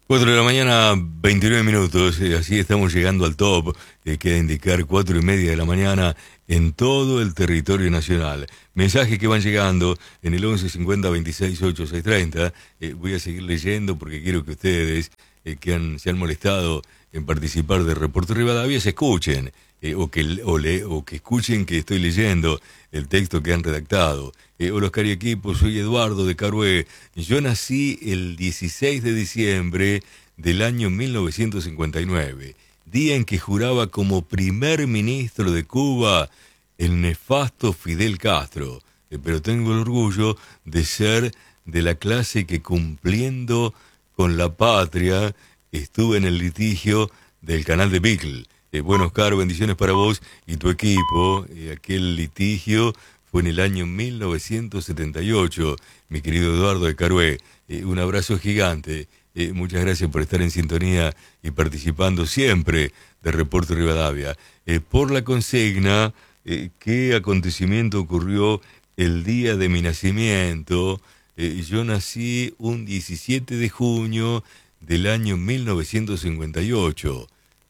4 de la mañana, 29 minutos, así estamos llegando al top, queda indicar 4:30 de la mañana en todo el territorio nacional. Mensajes que van llegando en el 11 50 26 8 6 30, voy a seguir leyendo porque quiero que ustedes se han molestado en participar de Reporte Rivadavia se escuchen, o que escuchen que estoy leyendo el texto que han redactado. Hola Oscar y equipo, soy Eduardo de Carué. Yo nací el 16 de diciembre del año 1959, día en que juraba como primer ministro de Cuba el nefasto Fidel Castro. Pero tengo el orgullo de ser de la clase que, cumpliendo con la patria, estuve en el litigio del canal de Beagle. Bueno, Oscar, bendiciones para vos y tu equipo. Aquel litigio fue en el año 1978, mi querido Eduardo de Carué. Un abrazo gigante. Muchas gracias por estar en sintonía y participando siempre de Reporte Rivadavia. Por la consigna, ¿qué acontecimiento ocurrió el día de mi nacimiento? Yo nací un 17 de junio del año 1958.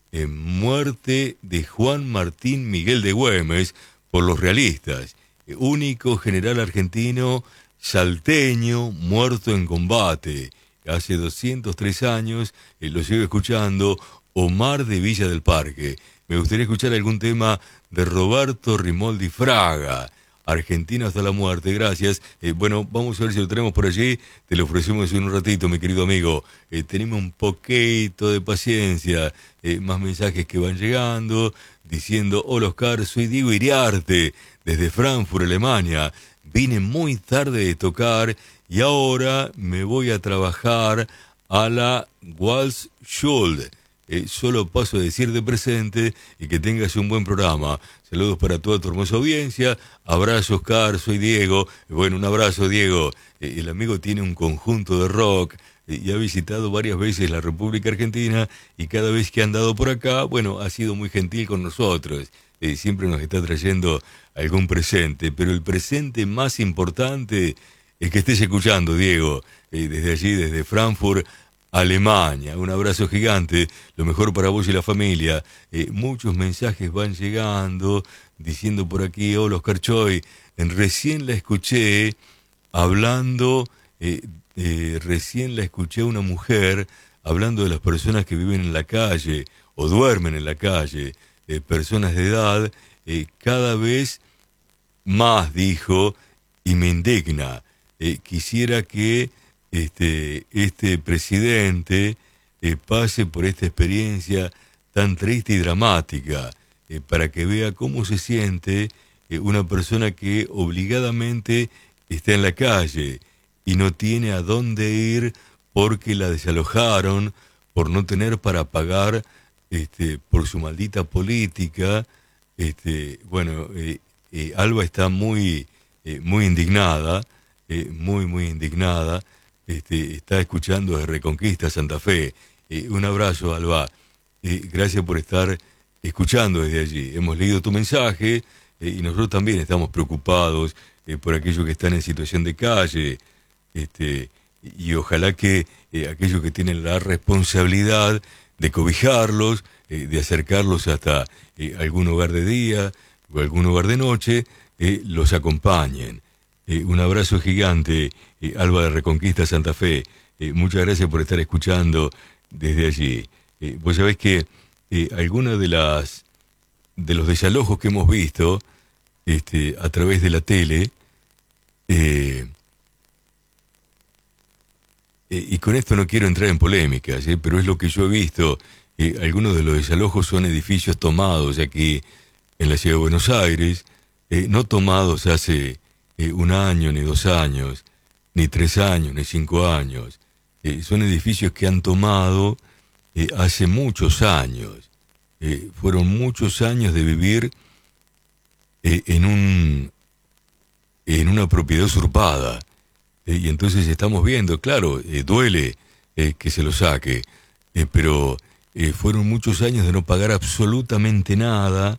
Muerte de Juan Martín Miguel de Güemes por los realistas, único general argentino salteño muerto en combate. Hace 203 años, lo sigo escuchando, Omar de Villa del Parque. Me gustaría escuchar algún tema de Roberto Rimoldi Fraga. Argentino hasta la muerte, gracias. Bueno, vamos a ver si lo tenemos por allí. Te lo ofrecemos en un ratito, mi querido amigo. Tenemos un poquito de paciencia. Más mensajes que van llegando, diciendo: hola Oscar, soy Diego Iriarte, desde Frankfurt, Alemania. Vine muy tarde de tocar y ahora me voy a trabajar a la Walsschule. Solo paso a decir de presente y que tengas un buen programa. Saludos para toda tu hermosa audiencia. Abrazo, Oscar, soy Diego. Bueno, un abrazo, Diego. El amigo tiene un conjunto de rock y ha visitado varias veces la República Argentina y cada vez que ha andado por acá, bueno, ha sido muy gentil con nosotros. Siempre nos está trayendo algún presente, pero el presente más importante es que estés escuchando, Diego, desde allí, desde Frankfurt, Alemania. Un abrazo gigante, lo mejor para vos y la familia. Muchos mensajes van llegando, diciendo por aquí: hola Oscar Choy, recién la escuché hablando, recién la escuché a una mujer hablando de las personas que viven en la calle o duermen en la calle, personas de edad, cada vez más, dijo, y me indigna. Quisiera que este presidente pase por esta experiencia tan triste y dramática, para que vea cómo se siente una persona que obligadamente está en la calle y no tiene a dónde ir porque la desalojaron, por no tener para pagar, por su maldita política. Bueno, Alba está muy indignada, muy indignada. Está escuchando desde Reconquista, Santa Fe. Un abrazo, Alba. Gracias por estar escuchando desde allí. Hemos leído tu mensaje y nosotros también estamos preocupados por aquellos que están en situación de calle. Y ojalá que aquellos que tienen la responsabilidad de cobijarlos, de acercarlos hasta algún hogar de día o algún hogar de noche, los acompañen. Un abrazo gigante, Alba de Reconquista, Santa Fe. Muchas gracias por estar escuchando desde allí. Vos sabés que algunas de los desalojos que hemos visto a través de la tele, y con esto no quiero entrar en polémicas, pero es lo que yo he visto. Algunos de los desalojos son edificios tomados aquí en la ciudad de Buenos Aires, no tomados hace 1 año, ni 2 años, ni 3 años, ni 5 años. Son edificios que han tomado hace muchos años. Fueron muchos años de vivir en una propiedad usurpada. Y entonces estamos viendo, claro, duele que se lo saque, pero fueron muchos años de no pagar absolutamente nada.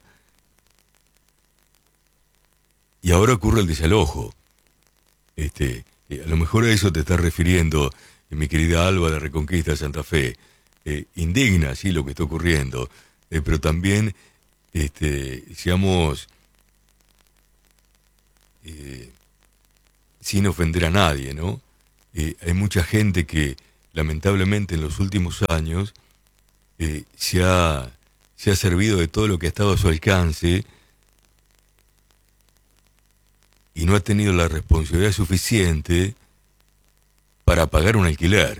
Y ahora ocurre el desalojo. A lo mejor a eso te estás refiriendo, mi querida Alba de Reconquista de Santa Fe. Indigna, sí, lo que está ocurriendo, pero también seamos, sin ofender a nadie, ¿no? Hay mucha gente que lamentablemente en los últimos años se ha servido de todo lo que ha estado a su alcance y no ha tenido la responsabilidad suficiente para pagar un alquiler,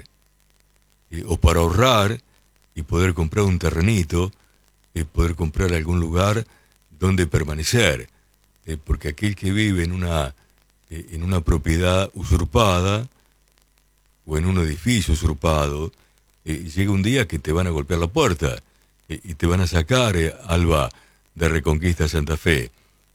o para ahorrar y poder comprar un terrenito, poder comprar algún lugar donde permanecer, porque aquel que vive en una propiedad usurpada o en un edificio usurpado, llega un día que te van a golpear la puerta y te van a sacar, Alba de Reconquista Santa Fe.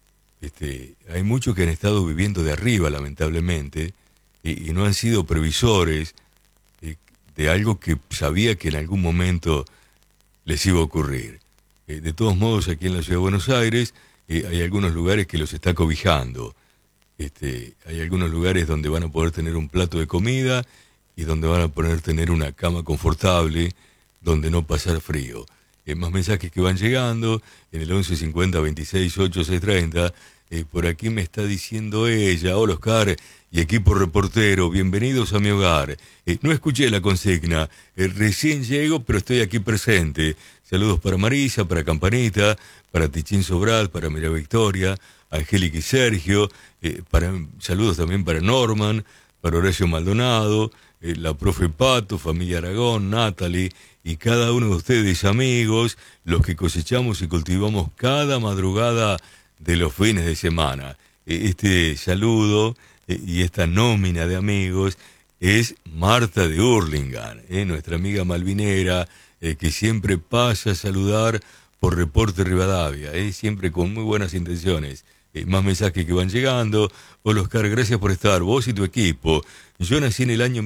Hay muchos que han estado viviendo de arriba, lamentablemente, y no han sido previsores de algo que sabía que en algún momento les iba a ocurrir. De todos modos, aquí en la Ciudad de Buenos Aires hay algunos lugares que los está cobijando. Hay algunos lugares donde van a poder tener un plato de comida y donde van a poder tener una cama confortable, donde no pasar frío. Más mensajes que van llegando en el 1150 26 8 630. Por aquí me está diciendo ella: hola Oscar y equipo reportero, bienvenidos a mi hogar. No escuché la consigna, recién llego, pero estoy aquí presente. Saludos para Marisa, para Campanita, para Tichín Sobral, para María Victoria, Angélica y Sergio. Saludos también para Norman, para Horacio Maldonado, la profe Pato, familia Aragón, Natalie, y cada uno de ustedes, amigos, los que cosechamos y cultivamos cada madrugada de los fines de semana. Este saludo y esta nómina de amigos es Marta de Hurlingham, nuestra amiga malvinera, que siempre pasa a saludar por Reporte Rivadavia, siempre con muy buenas intenciones. Más mensajes que van llegando. Hola Oscar, gracias por estar, vos y tu equipo. Yo nací en el año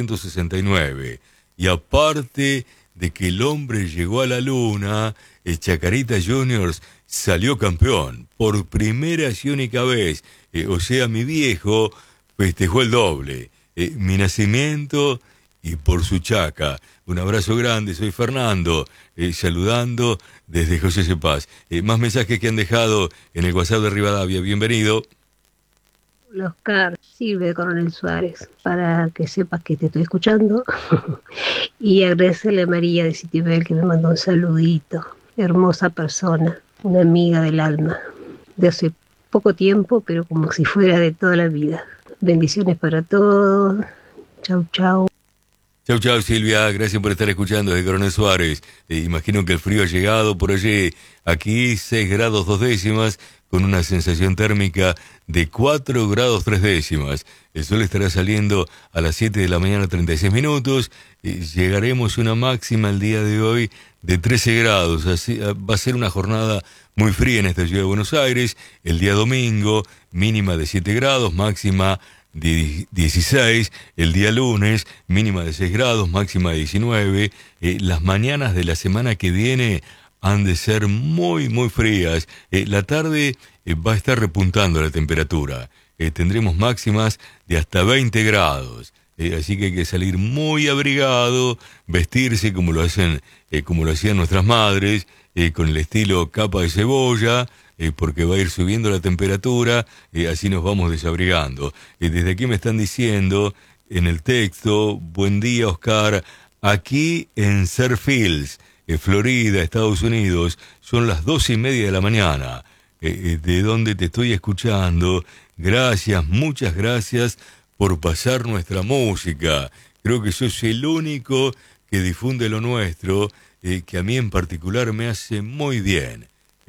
1969 y aparte de que el hombre llegó a la luna, Chacarita Juniors salió campeón por primera y única vez. O sea, mi viejo festejó el doble. Mi nacimiento y por su chaca. Un abrazo grande, soy Fernando, saludando desde José C. Paz. Más mensajes que han dejado en el WhatsApp de Rivadavia. Bienvenido. Hola Oscar, sirve de Coronel Suárez, para que sepas que te estoy escuchando. Y agradecerle a María de Citibel que me mandó un saludito. Hermosa persona, una amiga del alma, de hace poco tiempo, pero como si fuera de toda la vida. Bendiciones para todos. Chau, chau. Chau, chau, Silvia. Gracias por estar escuchando desde Coronel Suárez. Imagino que el frío ha llegado por allí. Aquí 6 grados 2 décimas, con una sensación térmica de 4 grados 3 décimas. El sol estará saliendo a las 7 de la mañana 36 minutos. Llegaremos a una máxima el día de hoy de 13 grados. Así, va a ser una jornada muy fría en esta ciudad de Buenos Aires. El día domingo, mínima de 7 grados, máxima de 16, el día lunes, mínima de 6 grados, máxima de 19. Las mañanas de la semana que viene han de ser muy, muy frías. La tarde va a estar repuntando la temperatura. Tendremos máximas de hasta 20 grados. Así que hay que salir muy abrigado, vestirse como lo hacían nuestras madres, con el estilo capa de cebolla, porque va a ir subiendo la temperatura, así nos vamos desabrigando. Desde aquí me están diciendo en el texto: buen día Oscar, aquí en Fairfield, Florida, Estados Unidos, son las 2:30 de la mañana, de donde te estoy escuchando. Gracias, muchas gracias por pasar nuestra música. Creo que sos el único que difunde lo nuestro, que a mí en particular me hace muy bien.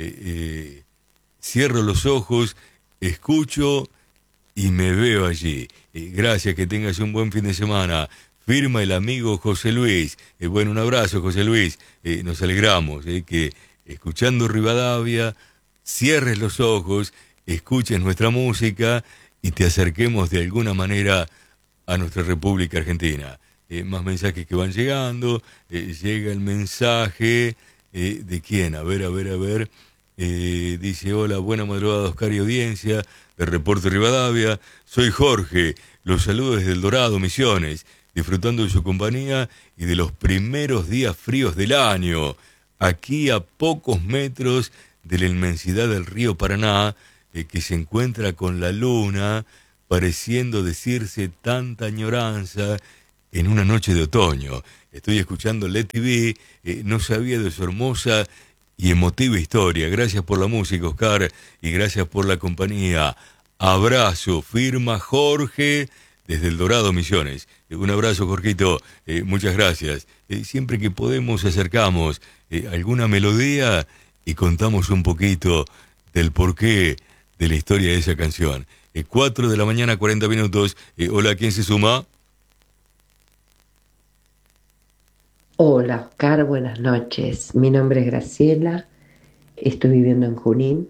Cierro los ojos, escucho y me veo allí. Gracias, que tengas un buen fin de semana. Firma el amigo José Luis. Bueno, un abrazo, José Luis. Nos alegramos que escuchando Rivadavia, cierres los ojos, escuches nuestra música y te acerquemos de alguna manera a nuestra República Argentina. Más mensajes que van llegando. Llega el mensaje de quién. A ver. Dice: hola, buena madrugada Oscar y audiencia de Reporte Rivadavia, soy Jorge, los saludo desde El Dorado, Misiones. disfrutando de su compañía y de los primeros días fríos del año, aquí a pocos metros de la inmensidad del río Paraná, que se encuentra con la luna, pareciendo decirse tanta añoranza en una noche de otoño. Estoy escuchando LED TV, no sabía de su hermosa y emotiva historia. Gracias por la música, Oscar, y gracias por la compañía. Abrazo, firma Jorge desde El Dorado, Misiones. Un abrazo, Jorgito, muchas gracias. Siempre que podemos acercamos alguna melodía y contamos un poquito del porqué de la historia de esa canción. 4 de la mañana, 40 minutos. Hola, ¿quién se suma? Hola, Oscar, buenas noches. Mi nombre es Graciela, estoy viviendo en Junín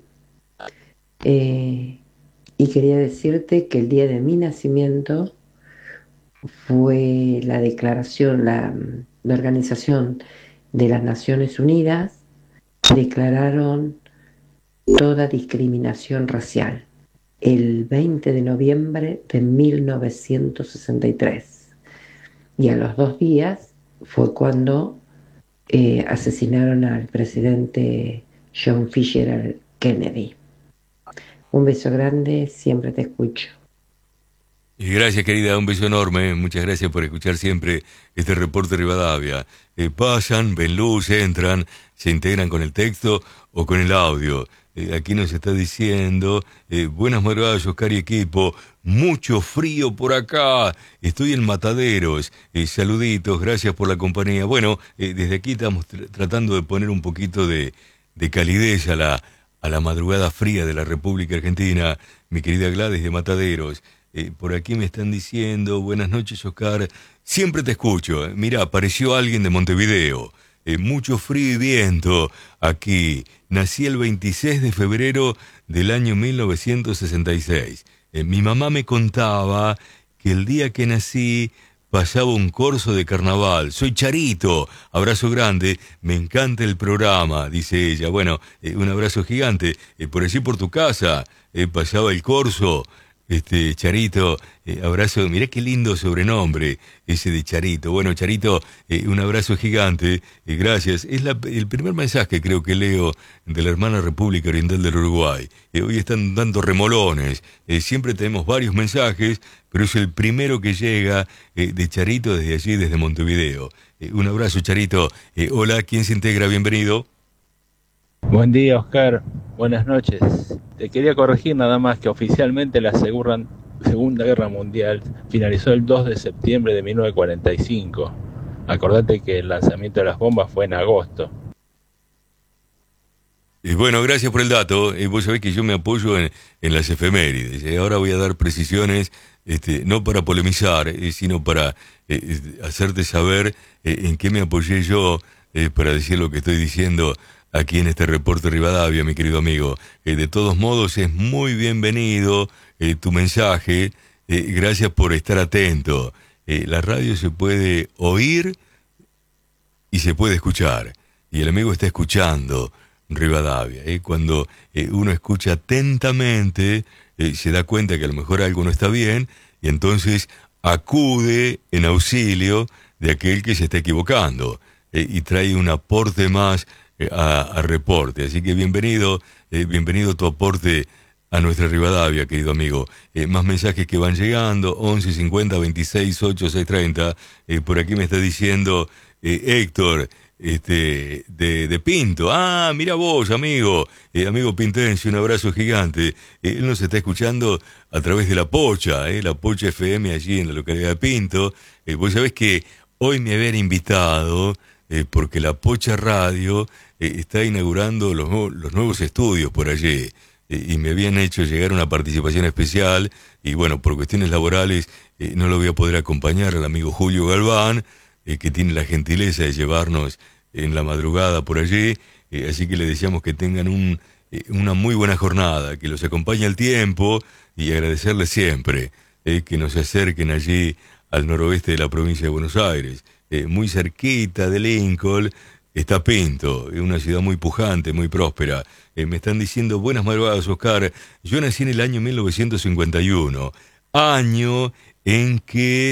y quería decirte que el día de mi nacimiento fue la declaración, la Organización de las Naciones Unidas declararon toda discriminación racial el 20 de noviembre de 1963 y a los 2 días fue cuando asesinaron al presidente John Fisher Kennedy. Un beso grande, siempre te escucho. Y gracias, querida, un beso enorme. Muchas gracias por escuchar siempre este reporte Rivadavia. Pasan, ven luz, entran, se integran con el texto o con el audio. Aquí nos está diciendo, buenas madrugadas, Oscar y equipo, mucho frío por acá, estoy en Mataderos, saluditos, gracias por la compañía. Bueno, desde aquí estamos tratando de poner un poquito de calidez a la madrugada fría de la República Argentina, mi querida Gladys de Mataderos. Por aquí me están diciendo, buenas noches, Oscar, siempre te escucho. Mira, apareció alguien de Montevideo. Mucho frío y viento aquí. Nací el 26 de febrero del año 1966. Mi mamá me contaba que el día que nací pasaba un corso de carnaval. Soy Charito, abrazo grande, me encanta el programa, dice ella. Bueno, un abrazo gigante. Por allí por tu casa pasaba el corso. Charito, abrazo, mirá qué lindo sobrenombre ese de Charito. Bueno, Charito, un abrazo gigante, gracias. Es el primer mensaje, creo que leo, de la hermana República Oriental del Uruguay. Hoy están dando remolones, siempre tenemos varios mensajes, pero es el primero que llega de Charito desde allí, desde Montevideo. Un abrazo, Charito. Hola, ¿quién se integra? Bienvenido. Buen día, Oscar. Buenas noches. Te quería corregir nada más que oficialmente la Segunda Guerra Mundial finalizó el 2 de septiembre de 1945. Acordate que el lanzamiento de las bombas fue en agosto. Y bueno, gracias por el dato. Vos sabés que yo me apoyo en las efemérides. Ahora voy a dar precisiones, no para polemizar, sino para hacerte saber en qué me apoyé yo para decir lo que estoy diciendo aquí en este reporte Rivadavia, mi querido amigo. De todos modos, es muy bienvenido tu mensaje. Gracias por estar atento. La radio se puede oír y se puede escuchar. Y el amigo está escuchando Rivadavia. Cuando uno escucha atentamente, se da cuenta que a lo mejor algo no está bien y entonces acude en auxilio de aquel que se está equivocando y trae un aporte más a reporte. Así que bienvenido tu aporte a nuestra Rivadavia, querido amigo. Más mensajes que van llegando, 11 50 26 8 630. Por aquí me está diciendo Héctor de Pinto. Ah, mira vos, amigo Pintense, un abrazo gigante. Él nos está escuchando a través de La Pocha FM allí en la localidad de Pinto. Vos sabés que hoy me habían invitado porque La Pocha Radio está inaugurando los nuevos estudios por allí, y me habían hecho llegar una participación especial, y bueno, por cuestiones laborales no lo voy a poder acompañar al amigo Julio Galván, que tiene la gentileza de llevarnos en la madrugada por allí, así que le deseamos que tengan una muy buena jornada, que los acompañe el tiempo, y agradecerles siempre que nos acerquen allí al noroeste de la provincia de Buenos Aires, muy cerquita de Lincoln. Está Pinto, una ciudad muy pujante, muy próspera. Me están diciendo, buenas madrugadas, Oscar. Yo nací en el año 1951, año en que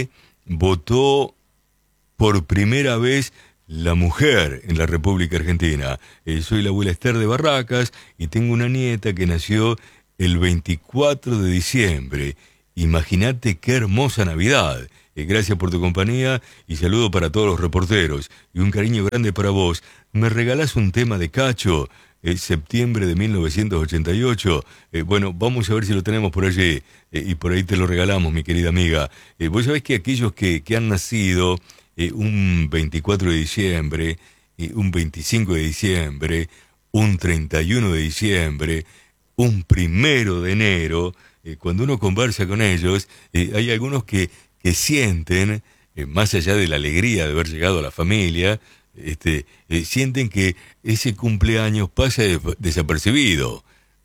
votó por primera vez la mujer en la República Argentina. Soy la abuela Esther de Barracas y tengo una nieta que nació el 24 de diciembre. Imagínate qué hermosa Navidad. Gracias por tu compañía y saludo para todos los reporteros. Y un cariño grande para vos. ¿Me regalás un tema de Cacho? Septiembre de 1988. Bueno, vamos a ver si lo tenemos por allí. Y por ahí te lo regalamos, mi querida amiga. Vos sabés que aquellos que han nacido un 24 de diciembre, un 25 de diciembre, un 31 de diciembre, un 1 de enero, cuando uno conversa con ellos, hay algunos que sienten, más allá de la alegría de haber llegado a la familia, sienten que ese cumpleaños pasa desapercibido.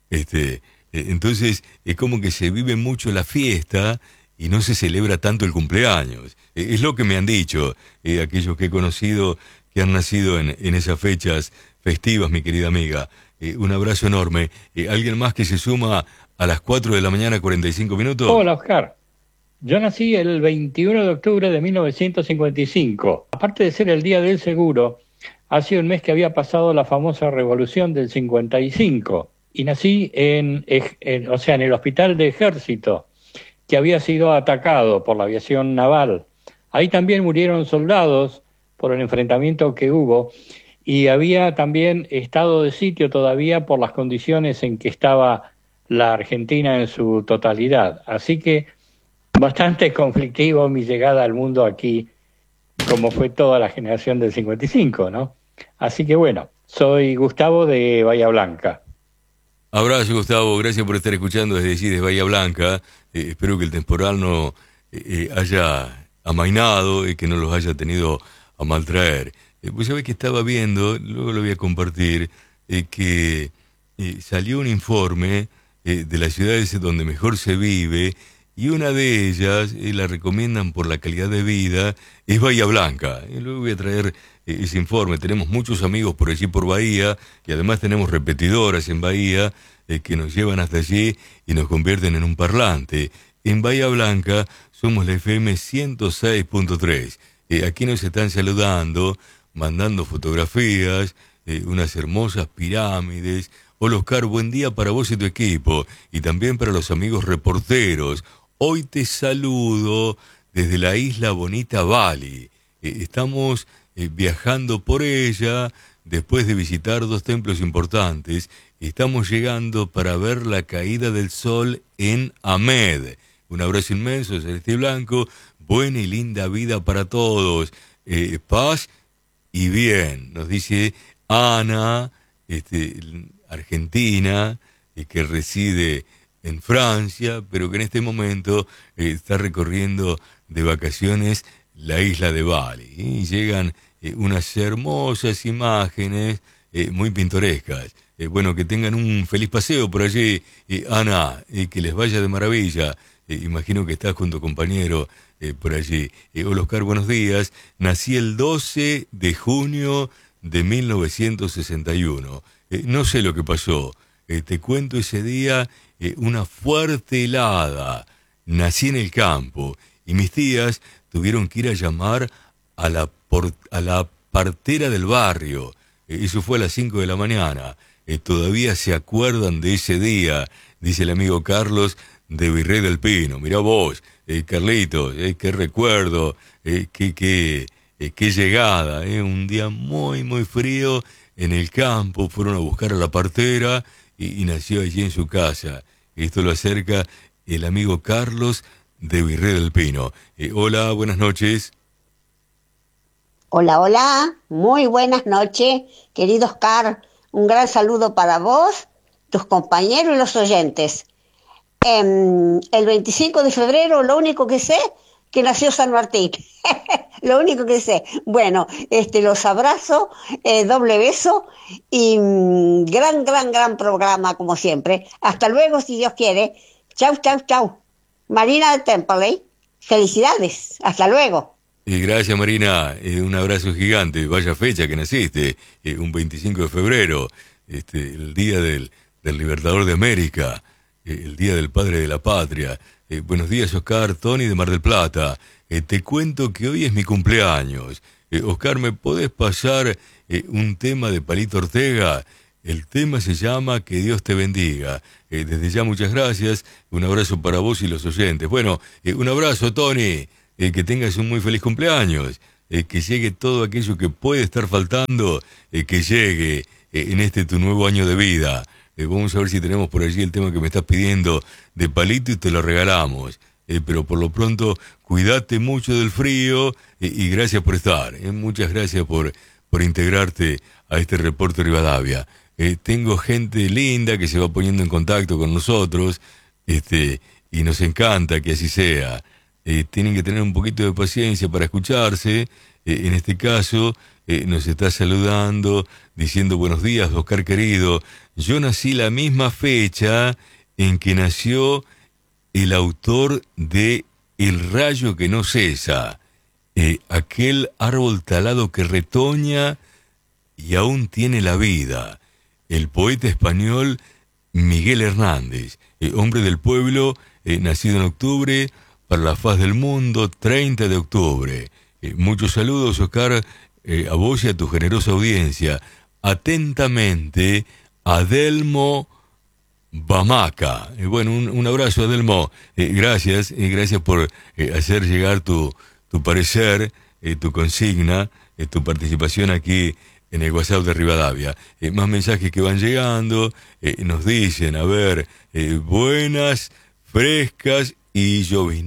Entonces es como que se vive mucho la fiesta y no se celebra tanto el cumpleaños. Es lo que me han dicho aquellos que he conocido que han nacido en esas fechas festivas, mi querida amiga. Un abrazo enorme. ¿Alguien más que se suma a las 4 de la mañana, 45 minutos? Hola, Oscar. Yo nací el 21 de octubre de 1955. Aparte de ser el Día del Seguro, ha sido el mes que había pasado la famosa Revolución del 55. Y nací en el Hospital de Ejército, que había sido atacado por la aviación naval. Ahí también murieron soldados por el enfrentamiento que hubo y había también estado de sitio todavía por las condiciones en que estaba la Argentina en su totalidad. Así que bastante conflictivo mi llegada al mundo aquí, como fue toda la generación del 55, ¿no? Así que bueno, soy Gustavo de Bahía Blanca. Abrazo, Gustavo, gracias por estar escuchando desde Bahía Blanca. Espero que el temporal no haya amainado y que no los haya tenido a maltraer. Pues sabés que estaba viendo, luego lo voy a compartir, que salió un informe de las ciudades donde mejor se vive y una de ellas, la recomiendan por la calidad de vida, es Bahía Blanca. Luego voy a traer ese informe. Tenemos muchos amigos por allí por Bahía y además tenemos repetidoras en Bahía que nos llevan hasta allí y nos convierten en un parlante. En Bahía Blanca somos la FM 106.3. Aquí nos están saludando, mandando fotografías, unas hermosas pirámides. Hola Oscar, buen día para vos y tu equipo y también para los amigos reporteros. Hoy te saludo desde la isla bonita Bali. Estamos viajando por ella después de visitar 2 templos importantes. Estamos llegando para ver la caída del sol en Amed. Un abrazo inmenso, celeste y blanco. Buena y linda vida para todos. Paz y bien, nos dice Ana, argentina, que reside en Francia, pero que en este momento está recorriendo de vacaciones la isla de Bali. Y llegan unas hermosas imágenes muy pintorescas. Bueno, que tengan un feliz paseo por allí, Ana, que les vaya de maravilla. Imagino que estás con tu compañero por allí. Hola Oscar, buenos días. Nací el 12 de junio de 1961. No sé lo que pasó. Te cuento ese día, una fuerte helada. Nací en el campo y mis tías tuvieron que ir a llamar a la partera del barrio. Eso fue a las 5 de la mañana. Todavía se acuerdan de ese día, dice el amigo Carlos de Virrey del Pino. Mirá vos, Carlitos, qué recuerdo, qué llegada, un día muy, muy frío en el campo. Fueron a buscar a la partera y nació allí en su casa. Esto lo acerca el amigo Carlos de Virrey del Pino. Hola, buenas noches. Hola, hola, muy buenas noches, querido Oscar. Un gran saludo para vos, tus compañeros y los oyentes. El 25 de febrero, lo único que sé, que nació San Martín. Lo único que sé. Bueno, los abrazo, doble beso y gran programa como siempre. Hasta luego, si Dios quiere. Chau, chau, chau. Marina de Temple, felicidades. Hasta luego. Gracias, Marina. Un abrazo gigante. Vaya fecha que naciste. Un 25 de febrero. El día del Libertador de América. El día del Padre de la Patria. Buenos días, Oscar. Tony de Mar del Plata. te cuento que hoy es mi cumpleaños. Oscar, ¿me podés pasar un tema de Palito Ortega? El tema se llama Que Dios te bendiga. Desde ya muchas gracias, un abrazo para vos y los oyentes. Bueno, un abrazo, Tony, que tengas un muy feliz cumpleaños, que llegue todo aquello que puede estar faltando, que llegue en este tu nuevo año de vida. Vamos a ver si tenemos por allí el tema que me estás pidiendo de Palito y te lo regalamos. Pero por lo pronto, cuídate mucho del frío y gracias por estar. Muchas gracias por integrarte a este reporte Rivadavia. Tengo gente linda que se va poniendo en contacto con nosotros, y nos encanta que así sea. Tienen que tener un poquito de paciencia para escucharse. En este caso, nos está saludando, diciendo buenos días, Oscar querido. Yo nací la misma fecha en que nació el autor de El rayo que no cesa, aquel árbol talado que retoña y aún tiene la vida. El poeta español Miguel Hernández, hombre del pueblo, nacido en octubre, para la faz del mundo, 30 de octubre. Muchos saludos, Oscar, a vos y a tu generosa audiencia. Atentamente, Adelmo Bamaca. Bueno, un abrazo, Adelmo. Gracias por hacer llegar tu parecer, tu consigna, tu participación aquí en el WhatsApp de Rivadavia. Más mensajes que van llegando, nos dicen, a ver, buenas, frescas y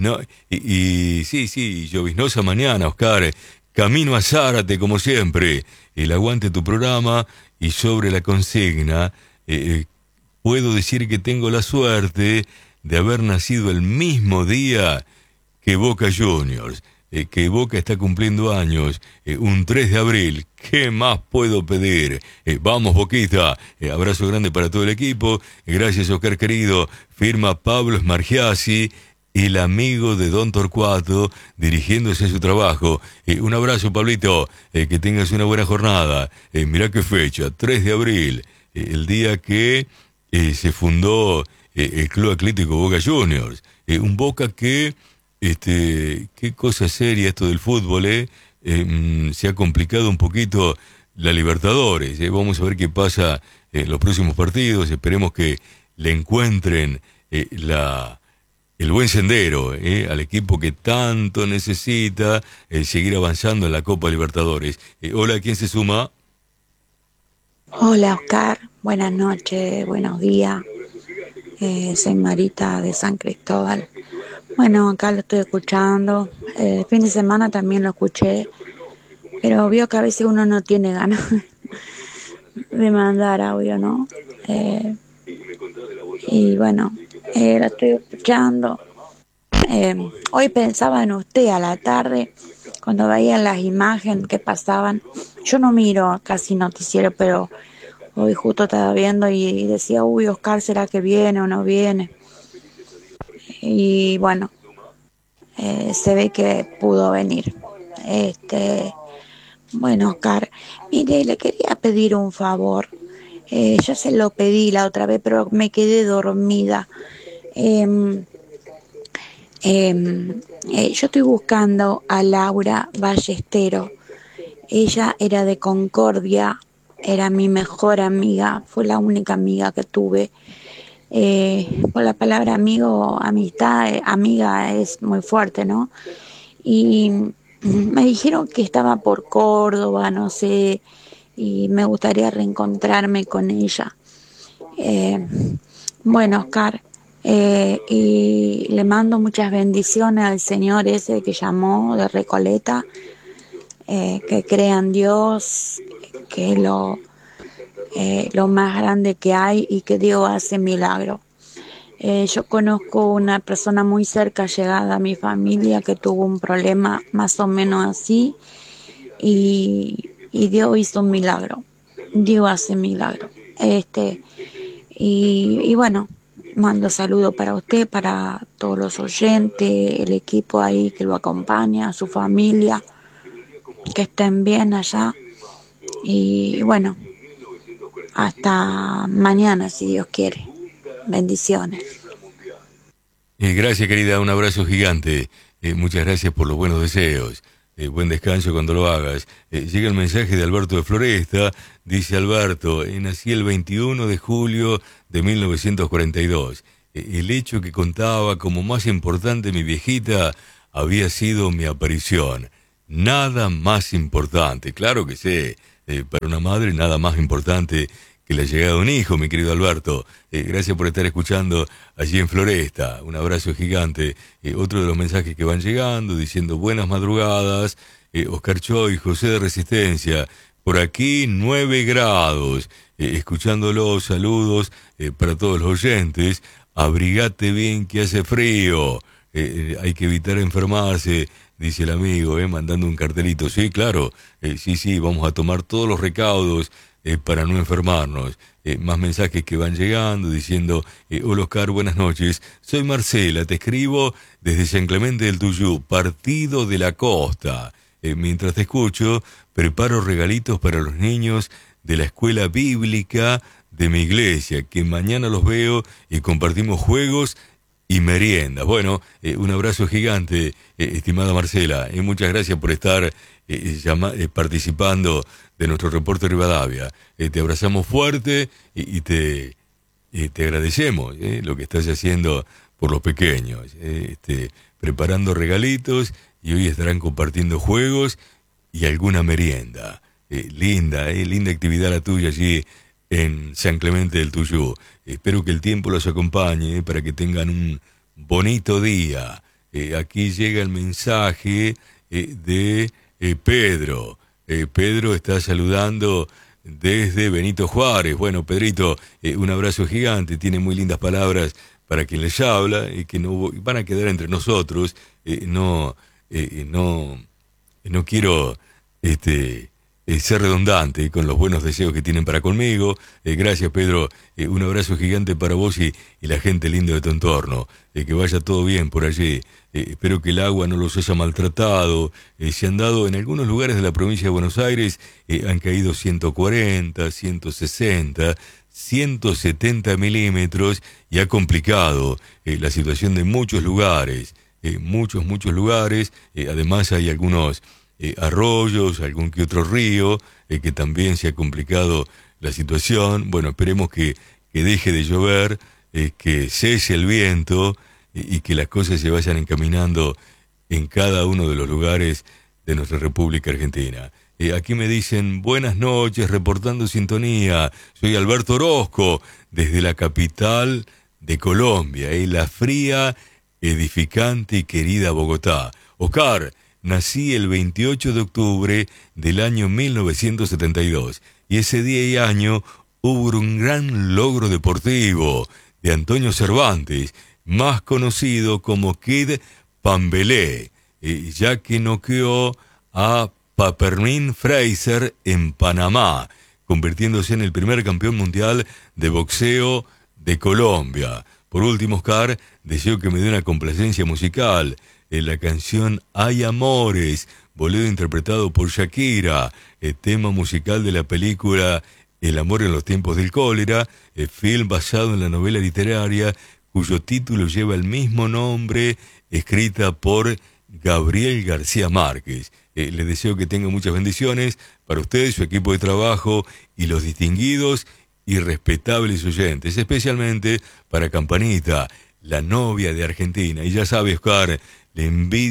lloviznosa mañana, Oscar. Camino a Zárate, como siempre. El aguante tu programa y sobre la consigna, puedo decir que tengo la suerte de haber nacido el mismo día que Boca Juniors. Que Boca está cumpliendo años, un 3 de abril. ¿Qué más puedo pedir? Vamos, Boquita. Abrazo grande para todo el equipo. Gracias, Oscar querido. Firma Pablo Smargiassi, el amigo de Don Torcuato, dirigiéndose a su trabajo. Un abrazo, Pablito. Que tengas una buena jornada. Mirá qué fecha, 3 de abril, el día que se fundó el Club Atlético Boca Juniors. Un Boca que... qué cosa seria esto del fútbol, se ha complicado un poquito la Libertadores. Vamos a ver qué pasa en los próximos partidos. Esperemos que le encuentren el buen sendero al equipo que tanto necesita seguir avanzando en la Copa Libertadores. Hola, ¿quién se suma? Hola, Oscar, buenas noches, buenos días. Soy Marita de San Cristóbal. Bueno, acá lo estoy escuchando. El fin de semana también lo escuché, pero veo que a veces uno no tiene ganas de mandar audio, ¿no? Y bueno, lo estoy escuchando. Hoy pensaba en usted a la tarde, cuando veía las imágenes que pasaban. Yo no miro casi noticiero, pero hoy justo estaba viendo y decía, uy, Oscar, ¿será que viene o no viene? Y bueno, se ve que pudo venir. Bueno, Oscar, mire, le quería pedir un favor. Yo se lo pedí la otra vez, pero me quedé dormida. Yo estoy buscando a Laura Ballestero. Ella era de Concordia, era mi mejor amiga, fue la única amiga que tuve. Por la palabra amigo, amistad, amiga es muy fuerte, ¿no? Y me dijeron que estaba por Córdoba, no sé, y me gustaría reencontrarme con ella. Bueno, Oscar, y le mando muchas bendiciones al señor ese que llamó de Recoleta, que crea en Dios, que es lo más grande que hay y que Dios hace milagro. Yo conozco una persona muy cerca llegada a mi familia que tuvo un problema más o menos así y Dios hizo un milagro. Dios hace milagro. Y bueno, mando saludos para usted, para todos los oyentes, el equipo ahí que lo acompaña, su familia, que estén bien allá. Y bueno, hasta mañana, si Dios quiere. Bendiciones. Gracias, querida, un abrazo gigante. Muchas gracias por los buenos deseos. Buen descanso cuando lo hagas. Llega el mensaje de Alberto de Floresta. Dice Alberto, nací el 21 de julio de 1942. El hecho que contaba como más importante mi viejita había sido mi aparición. Nada más importante, claro que sé. Para una madre nada más importante que la llegada de un hijo, mi querido Alberto. Gracias por estar escuchando allí en Floresta. Un abrazo gigante. Otro de los mensajes que van llegando, diciendo buenas madrugadas. Oscar Choy, José de Resistencia. Por aquí 9 grados. Escuchándolos, saludos para todos los oyentes. Abrigate bien que hace frío. Hay que evitar enfermarse, dice el amigo, mandando un cartelito. Sí, claro, sí, vamos a tomar todos los recaudos para no enfermarnos. Más mensajes que van llegando diciendo, hola Oscar, buenas noches, soy Marcela, te escribo desde San Clemente del Tuyú, partido de la costa. Mientras te escucho, preparo regalitos para los niños de la escuela bíblica de mi iglesia, que mañana los veo y compartimos juegos y meriendas. Bueno, un abrazo gigante, estimada Marcela, y muchas gracias por estar participando de nuestro reporte Rivadavia. Te abrazamos fuerte y te agradecemos lo que estás haciendo por los pequeños, preparando regalitos, y hoy estarán compartiendo juegos y alguna merienda. Linda actividad la tuya allí en San Clemente del Tuyú. Espero que el tiempo los acompañe para que tengan un bonito día. Aquí llega el mensaje de Pedro. Pedro está saludando desde Benito Juárez. Bueno, Pedrito, un abrazo gigante. Tiene muy lindas palabras para quien les habla y que no van a quedar entre nosotros. No quiero ser redundante con los buenos deseos que tienen para conmigo. Gracias, Pedro. Un abrazo gigante para vos y la gente linda de tu entorno. Que vaya todo bien por allí. Espero que el agua no los haya maltratado. Se han dado en algunos lugares de la provincia de Buenos Aires, han caído 140, 160, 170 milímetros y ha complicado la situación de muchos lugares. Muchos lugares. Además hay algunos arroyos, algún que otro río, que también se ha complicado la situación. Bueno, esperemos que deje de llover, que cese el viento y que las cosas se vayan encaminando en cada uno de los lugares de nuestra República Argentina. Aquí me dicen, buenas noches, reportando sintonía. Soy Alberto Orozco, desde la capital de Colombia, la fría, edificante y querida Bogotá. Oscar, nací el 28 de octubre del año 1972 y ese día y año hubo un gran logro deportivo de Antonio Cervantes, más conocido como Kid Pambelé, ya que noqueó a Papermin Fraser en Panamá, convirtiéndose en el primer campeón mundial de boxeo de Colombia. Por último, Oscar, deseo que me dé una complacencia musical en la canción Hay Amores, bolero interpretado por Shakira, el tema musical de la película El amor en los tiempos del cólera, el film basado en la novela literaria cuyo título lleva el mismo nombre, escrita por Gabriel García Márquez. Les deseo que tengan muchas bendiciones para ustedes, su equipo de trabajo y los distinguidos y respetables oyentes, especialmente para Campanita, la novia de Argentina. Y ya sabe, Oscar, le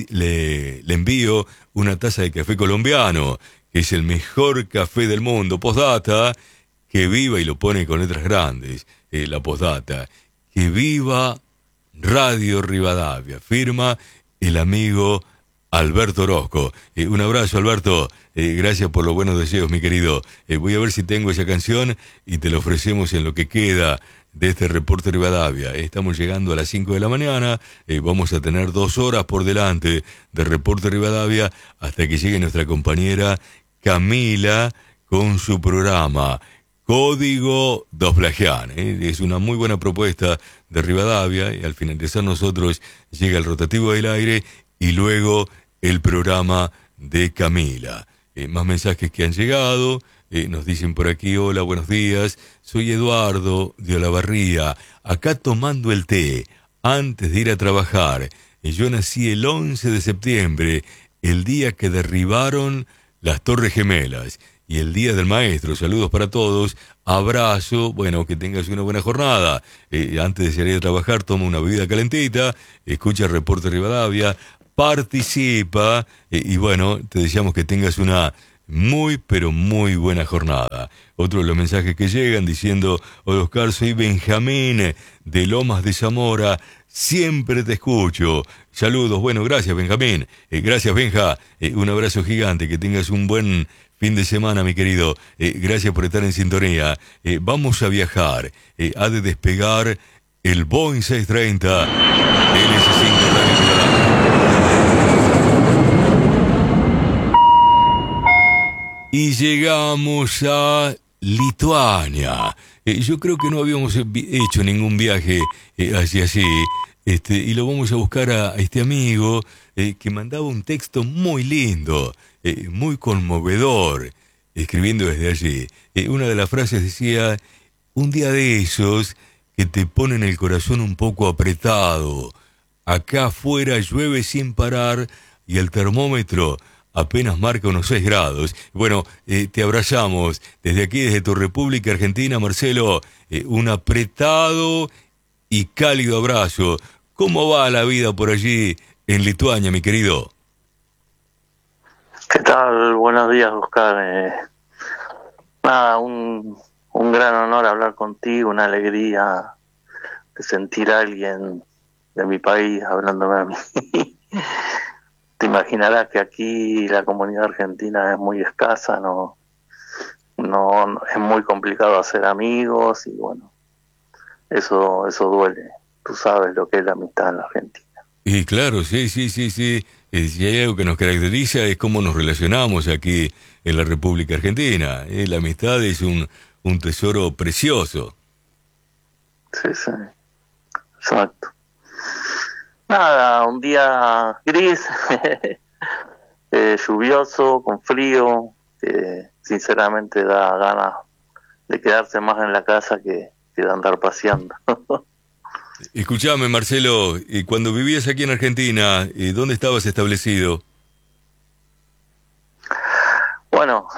envío una taza de café colombiano, que es el mejor café del mundo. Postdata, que viva, y lo pone con letras grandes, la postdata, que viva Radio Rivadavia, firma el amigo Alberto Orozco. Un abrazo, Alberto, gracias por los buenos deseos, mi querido. Voy a ver si tengo esa canción y te la ofrecemos en lo que queda de este reporte Rivadavia. Estamos llegando a las 5 de la mañana, vamos a tener 2 horas por delante de reporte Rivadavia hasta que llegue nuestra compañera Camila con su programa Código Dosplagian. Es una muy buena propuesta de Rivadavia, y al finalizar nosotros llega el rotativo del aire y luego el programa de Camila. Más mensajes que han llegado. Nos dicen por aquí, hola, buenos días, soy Eduardo de Olavarría, acá tomando el té antes de ir a trabajar. Yo nací el 11 de septiembre, el día que derribaron las Torres Gemelas. Y el Día del Maestro. Saludos para todos. Abrazo. Bueno, que tengas una buena jornada. Antes de salir a trabajar, toma una bebida calentita. Escucha el Reporte Rivadavia. Participa. Y bueno, te deseamos que tengas una muy, pero muy buena jornada. Otro de los mensajes que llegan diciendo: hola Oscar, soy Benjamín de Lomas de Zamora. Siempre te escucho. Saludos. Bueno, gracias Benjamín. Gracias Benja. Un abrazo gigante. Que tengas un buen fin de semana, mi querido. Gracias por estar en sintonía. Vamos a viajar. Ha de despegar el Boeing 630 LS5 y llegamos a Lituania. Yo creo que no habíamos hecho ningún viaje hacia allí. Y lo vamos a buscar a este amigo que mandaba un texto muy lindo, muy conmovedor, escribiendo desde allí. Una de las frases decía: un día de esos que te ponen el corazón un poco apretado. Acá afuera llueve sin parar y el termómetro apenas marca unos 6 grados. Bueno, te abrazamos desde aquí, desde tu República Argentina, Marcelo. Un apretado y cálido abrazo. ¿Cómo va la vida por allí en Lituania, mi querido? ¿Qué tal? Buenos días, Oscar. Nada, un gran honor hablar contigo, una alegría de sentir a alguien de mi país hablándome a mí. Te imaginarás que aquí la comunidad argentina es muy escasa, no es muy complicado hacer amigos y bueno, eso duele. Tú sabes lo que es la amistad en la Argentina. Y claro, sí. Si hay algo que nos caracteriza es cómo nos relacionamos aquí en la República Argentina. La amistad es un tesoro precioso. Sí, exacto. Nada, un día gris, lluvioso, con frío, que sinceramente da ganas de quedarse más en la casa que de andar paseando. Escuchame, Marcelo, cuando vivías aquí en Argentina, ¿dónde estabas establecido? Bueno,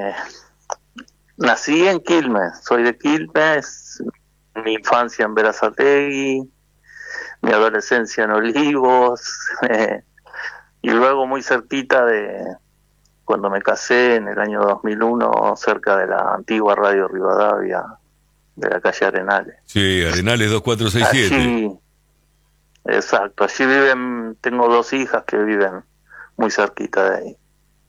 nací en Quilmes, soy de Quilmes, mi infancia en Berazategui, mi adolescencia en Olivos, y luego muy cerquita de cuando me casé en el año 2001, cerca de la antigua Radio Rivadavia, de la calle Arenales. Sí, Arenales 2467. Allí, exacto, allí viven, tengo 2 hijas que viven muy cerquita de ahí.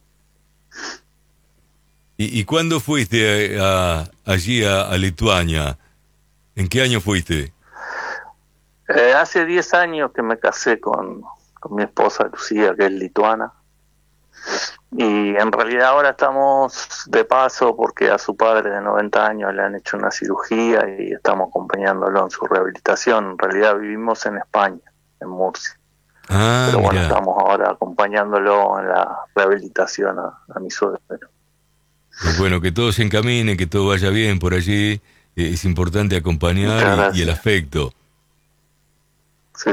¿Y cuándo fuiste allí a Lituania? ¿En qué año fuiste? Hace 10 años que me casé con mi esposa Lucía, que es lituana. Y en realidad ahora estamos de paso porque a su padre de 90 años le han hecho una cirugía y estamos acompañándolo en su rehabilitación. En realidad vivimos en España, en Murcia. Pero bueno, mirá. estamos ahora acompañándolo en la rehabilitación a mi suegro. Pues bueno, que todo se encamine, que todo vaya bien por allí. Es importante acompañar y el afecto. Sí.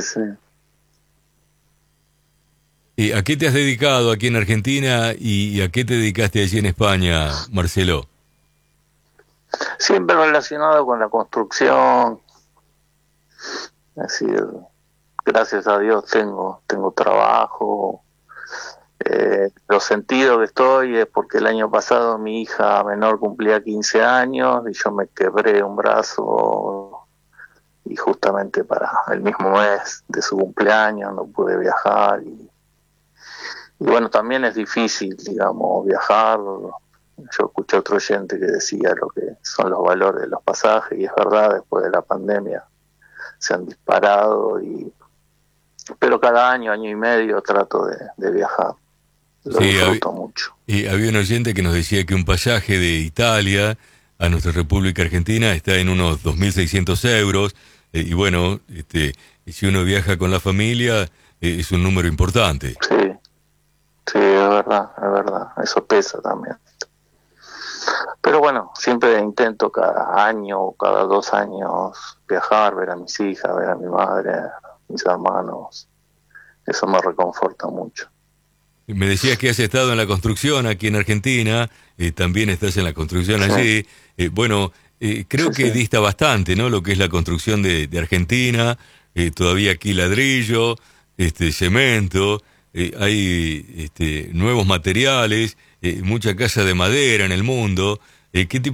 ¿A qué te has dedicado aquí en Argentina y a qué te dedicaste allí en España, Marcelo? Siempre relacionado con la construcción. Es decir, gracias a Dios tengo trabajo. Lo sentido que estoy es porque el año pasado mi hija menor cumplía 15 años y yo me quebré un brazo y justamente para el mismo mes de su cumpleaños no pude viajar y bueno, también es difícil, digamos, viajar. Yo escuché a otro oyente que decía lo que son los valores de los pasajes y es verdad, después de la pandemia se han disparado pero cada año y medio trato de viajar. Lo disfruto mucho. Y había un oyente que nos decía que un pasaje de Italia a nuestra República Argentina está en unos 2.600 euros. Y bueno, si uno viaja con la familia, es un número importante. Sí, es verdad. Eso pesa también. Pero bueno, siempre intento cada año o cada 2 años viajar, ver a mis hijas, ver a mi madre, a mis hermanos. eso me reconforta mucho. Me decías que has estado en la construcción aquí en Argentina, también estás en la construcción allí. Creo que dista bastante, ¿no? Lo que es la construcción de Argentina, todavía aquí ladrillo, cemento, hay nuevos materiales, mucha casa de madera en el mundo. ¿Qué tipo